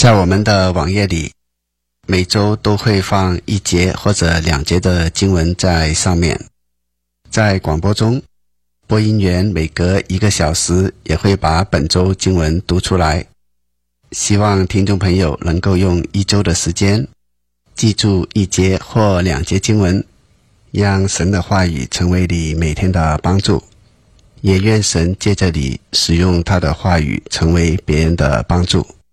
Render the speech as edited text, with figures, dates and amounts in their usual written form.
在我们的网页里，每周都会放1节或者2节的经文在上面。在广播中，播音员每隔1个小时也会把本周经文读出来。希望听众朋友能够用1周的时间记住1节或2节经文，让神的话语成为你每天的帮助，也愿神借着你使用他的话语成为别人的帮助。